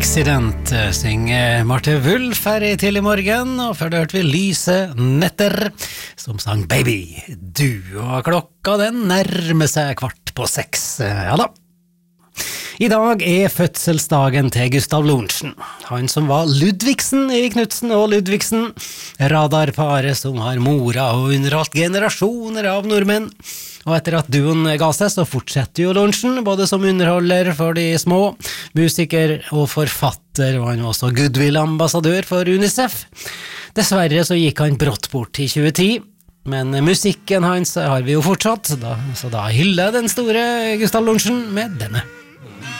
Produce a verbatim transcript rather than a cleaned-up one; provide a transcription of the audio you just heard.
Accident synger Marte Wulf her i Tidlig morgen, og før det hørte vi Lyse Netter som sang Baby, du, og klokka den nærmer seg kvart på seks, ja da. I dag er fødselsdagen til Gustav Lorentzen, han som var Ludvigsen i Knudsen og Ludvigsen, radarparet som har mora og underholdt generasjoner av nordmenn. Og etter at duoen ga seg, så fortsetter jo Lorentzen, både som underholder for de små, musiker og forfatter, og han var også goodwill-ambassadør for UNICEF. Dessverre så gikk han brått bort i tjue ti, men musikken hans har vi jo fortsatt, da, så da hyller den store Gustav Lorentzen med denne.